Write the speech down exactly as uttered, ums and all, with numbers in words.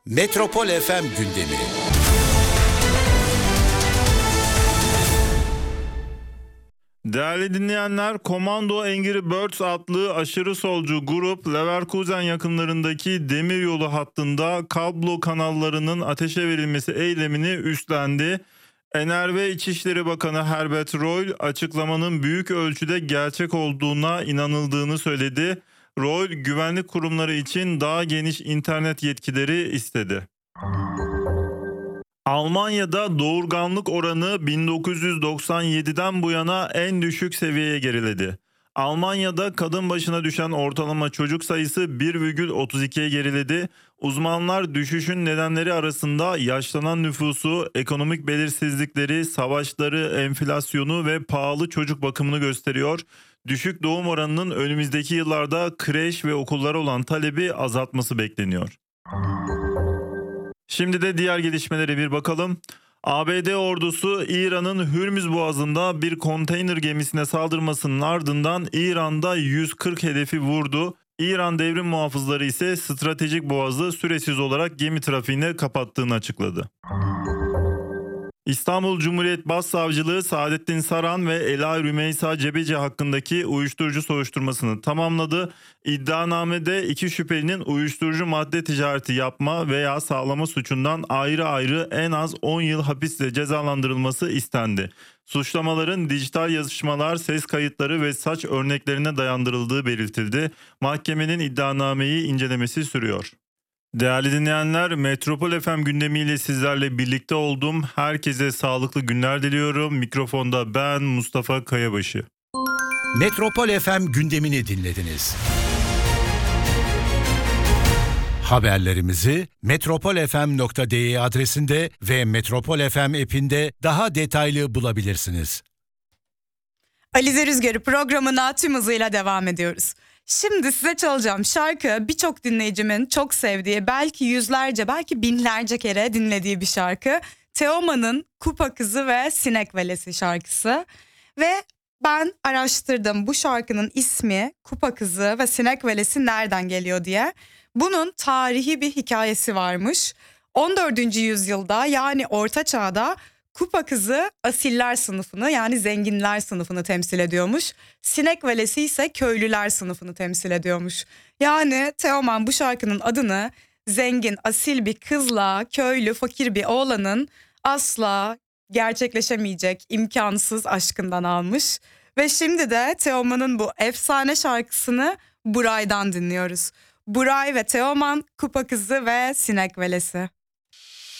Metropol F M gündemi. Değerli dinleyenler, Commando Angry Birds adlı aşırı solcu grup Leverkusen yakınlarındaki demiryolu hattında kablo kanallarının ateşe verilmesi eylemini üstlendi. N R V İçişleri Bakanı Herbert Reul açıklamanın büyük ölçüde gerçek olduğuna inanıldığını söyledi. Reul güvenlik kurumları için daha geniş internet yetkileri istedi. Almanya'da doğurganlık oranı bin dokuz yüz doksan yediden bu yana en düşük seviyeye geriledi. Almanya'da kadın başına düşen ortalama çocuk sayısı bir virgül otuz ikiye geriledi. Uzmanlar düşüşün nedenleri arasında yaşlanan nüfusu, ekonomik belirsizlikleri, savaşları, enflasyonu ve pahalı çocuk bakımını gösteriyor. Düşük doğum oranının önümüzdeki yıllarda kreş ve okullara olan talebi azaltması bekleniyor. Şimdi de diğer gelişmelere bir bakalım. A B D ordusu İran'ın Hürmüz Boğazı'nda bir konteyner gemisine saldırmasının ardından İran'da yüz kırk hedefi vurdu. İran devrim muhafızları ise stratejik boğazı süresiz olarak gemi trafiğine kapattığını açıkladı. İstanbul Cumhuriyet Başsavcılığı Saadettin Saran ve Ela Rümeysa Cebeci hakkındaki uyuşturucu soruşturmasını tamamladı. İddianamede iki şüphelinin uyuşturucu madde ticareti yapma veya sağlama suçundan ayrı ayrı en az on yıl hapisle cezalandırılması istendi. Suçlamaların dijital yazışmalar, ses kayıtları ve saç örneklerine dayandırıldığı belirtildi. Mahkemenin iddianameyi incelemesi sürüyor. Değerli dinleyenler, Metropol F M gündemiyle sizlerle birlikte oldum. Herkese sağlıklı günler diliyorum. Mikrofonda ben Mustafa Kayabaşı. Metropol F M gündemini dinlediniz. Haberlerimizi metropol f m nokta d e adresinde ve Metropol F M app'inde daha detaylı bulabilirsiniz. Alize Rüzgarı programına tüm hızıyla devam ediyoruz. Şimdi size çalacağım şarkı birçok dinleyicimin çok sevdiği, belki yüzlerce belki binlerce kere dinlediği bir şarkı. Teoman'ın Kupa Kızı ve Sinek Velesi şarkısı. Ve ben araştırdım bu şarkının ismi Kupa Kızı ve Sinek Velesi nereden geliyor diye. Bunun tarihi bir hikayesi varmış. on dördüncü yüzyılda, yani Orta Çağ'da Kupa Kızı asiller sınıfını, yani zenginler sınıfını temsil ediyormuş. Sinek Velesi ise köylüler sınıfını temsil ediyormuş. Yani Teoman bu şarkının adını zengin, asil bir kızla köylü, fakir bir oğlanın asla gerçekleşemeyecek, imkansız aşkından almış. Ve şimdi de Teoman'ın bu efsane şarkısını Buray'dan dinliyoruz. Buray ve Teoman, Kupa Kızı ve Sinek Velesi.